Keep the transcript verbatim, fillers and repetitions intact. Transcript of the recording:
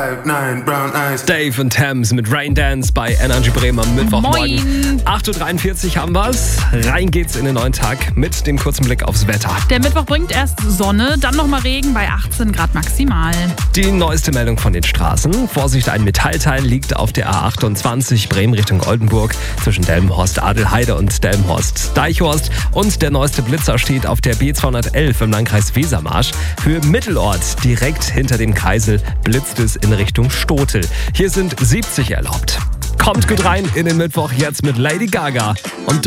five, nine, brown eyes. Dave und Thames mit Rain Dance bei Energy Bremen am Mittwochmorgen. Moin. acht Uhr dreiundvierzig haben wir's. Rein geht's in den neuen Tag mit dem kurzen Blick aufs Wetter. Der Mittwoch bringt erst Sonne, dann nochmal Regen bei achtzehn Grad maximal. Die neueste Meldung von den Straßen. Vorsicht, ein Metallteil liegt auf der A achtundzwanzig Bremen Richtung Oldenburg zwischen Delmenhorst-Adelheide und Delmenhorst-Deichhorst. Und der neueste Blitzer steht auf der B zweihundertelf im Landkreis Wesermarsch. Für Mittelort, direkt hinter dem Kreisel, blitzt es in Richtung Stotel. Hier sind siebzig erlaubt. Kommt gut rein in den Mittwoch jetzt mit Lady Gaga und